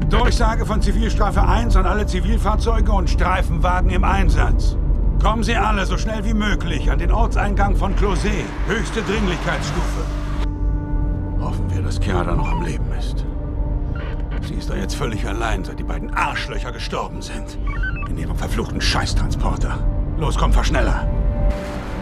Durchsage von Zivilstrafe 1 an alle Zivilfahrzeuge und Streifenwagen im Einsatz. Kommen Sie alle so schnell wie möglich an den Ortseingang von Closé. Höchste Dringlichkeitsstufe. Hoffen wir, dass Chiara noch am Leben ist. Sie ist da jetzt völlig allein, seit die beiden Arschlöcher gestorben sind. In ihrem verfluchten Scheißtransporter. Los, komm, fahr schneller.